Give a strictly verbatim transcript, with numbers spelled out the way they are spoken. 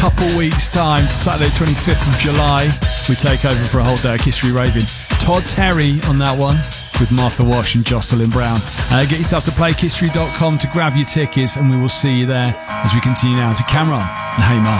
couple weeks' time, Saturday twenty-fifth of July, we take over for a whole day of History Raving. Todd Terry on that one, with Martha Wash and Jocelyn Brown. Uh, get yourself to play history dot com to grab your tickets, and we will see you there as we continue now to Cameron and Hey Mark.